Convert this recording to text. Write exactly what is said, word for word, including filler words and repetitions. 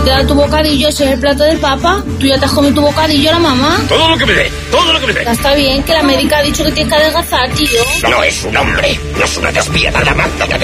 te da tu bocadillo, ese es el plato del papa. Tú ya te has comido tu bocadillo, la mamá. Todo lo que me dé, todo lo que me dé. Ya está bien, que la médica ha dicho que tienes que adelgazar, tío. No es un hombre, no es una despiadada máquina de